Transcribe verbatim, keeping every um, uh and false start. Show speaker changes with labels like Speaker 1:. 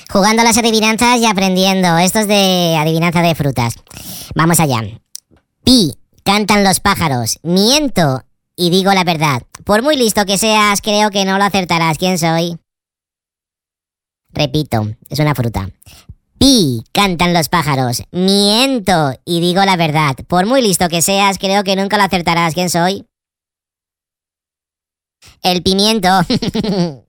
Speaker 1: Jugando a las adivinanzas y aprendiendo. Esto es de adivinanza de frutas. Vamos allá. Pi, cantan los pájaros. Miento y digo la verdad. Por muy listo que seas, creo que no lo acertarás. ¿Quién soy? Repito, es una fruta. Pi, cantan los pájaros. Miento y digo la verdad. Por muy listo que seas, creo que nunca lo acertarás. ¿Quién soy? El pimiento.